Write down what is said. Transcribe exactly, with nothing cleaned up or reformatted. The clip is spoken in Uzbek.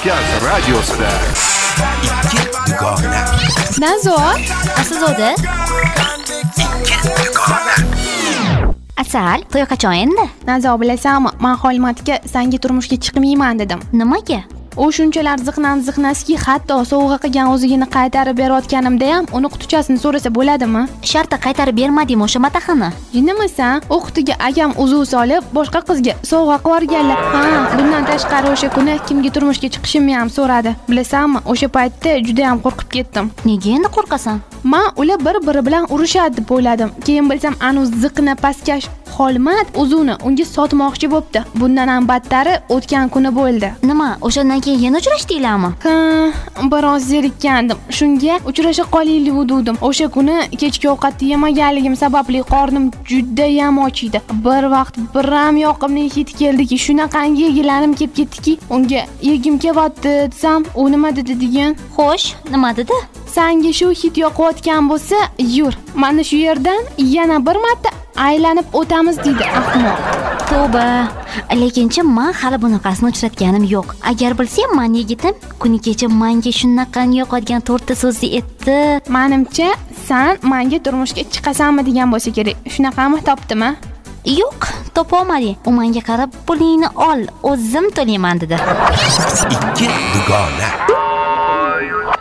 Markaz radiosida ikki dugona. Nazo, Aslida ikki dugona. Asal, to'y qachon endi? Nazo, bilasanmi, men Xolmatga senga turmushga chiqmayman dedim. Nimaga? U shunchalar ziqnan ziqnaski, hatto sovg'a qilgan o'zigini qaytarib berayotganimda ham uni qutichasini so'rasa bo'ladimi? Shartta qaytarib bermadingmi o'sha matahini? Jinnimisan? U qutiga akam uzuv solib, boshqa qizga sovg'a qilib yuborganlar. Ha, bundan tashqari o'sha kuni kimga turmushga chiqishimni ham so'radi. Bilasanmi, o'sha paytda juda ham qo'rqib ketdim. Nega endi qo'rqasan? Men ular bir-biri bilan urushadi deb o'yladim. Keyin bilsam, anu ziqna pastkash Xolmat uzuvni unga sotmoqchi bo'pti. Bundan ham battari o'tgan kuni bo'ldi. Nima, o'shandan keyin yana uchrashdinglarmi? Ha, biroz zerikkandim. Shunga uchrasha qolaylik dedim. O'sha kuni kechki ovqatni yemaganligim sababli qornim juda ham och edi. Bir vaqt biram yoqimli hid keldiki, shunaqangi yegilarim kelib ketdiki, unga yegim kelyapti desam, u nima dedi degan. Xo'sh, nima dedi? Senga shu hid yoqayotgan bo'lsa, yur. Mana shu yerdan yana bir marta aylanib o'tamiz dedi ahmoq. Tavba. Lekinchi men hali bunaqasini uchratganim yo'q. Agar bilsam, men yigitim kuni kecha menga shunaqangi yoqadigan to'rtta so'zni aytdi. Menimcha, sen menga turmushga chiqasanmi degan bo'lsa kerak. Shunaqami topdimi? Yo'q, topa olmading. U menga qarab, pulingni ol, o'zim to'layman dedi. ikki dugona.